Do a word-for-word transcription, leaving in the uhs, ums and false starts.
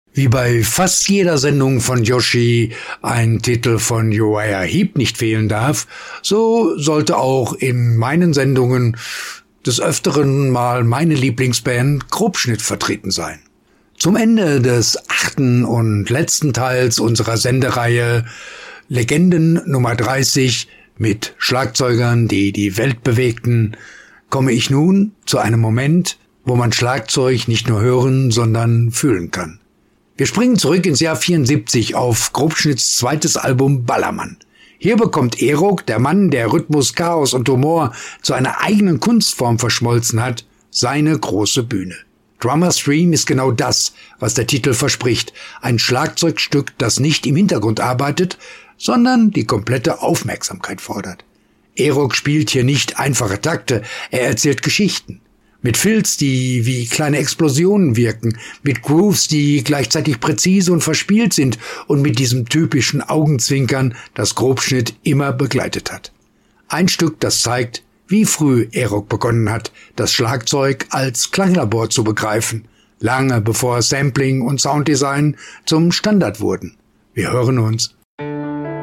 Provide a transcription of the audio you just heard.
Wie bei fast jeder Sendung von Yoshi ein Titel von Uriah Heep nicht fehlen darf, so sollte auch in meinen Sendungen des Öfteren mal meine Lieblingsband Grobschnitt vertreten sein. Zum Ende des achten und letzten Teils unserer Sendereihe Legenden Nummer dreißig mit Schlagzeugern, die die Welt bewegten, komme ich nun zu einem Moment, wo man Schlagzeug nicht nur hören, sondern fühlen kann. Wir springen zurück ins Jahr vierundsiebzig auf Grobschnitts zweites Album Ballermann. Hier bekommt Erok, der Mann, der Rhythmus, Chaos und Humor zu einer eigenen Kunstform verschmolzen hat, seine große Bühne. Drummer's Dream ist genau das, was der Titel verspricht. Ein Schlagzeugstück, das nicht im Hintergrund arbeitet, sondern die komplette Aufmerksamkeit fordert. Erok spielt hier nicht einfache Takte, er erzählt Geschichten. Mit Fills, die wie kleine Explosionen wirken, mit Grooves, die gleichzeitig präzise und verspielt sind und mit diesem typischen Augenzwinkern, das Grobschnitt immer begleitet hat. Ein Stück, das zeigt, wie früh Erok begonnen hat, das Schlagzeug als Klanglabor zu begreifen, lange bevor Sampling und Sounddesign zum Standard wurden. Wir hören uns.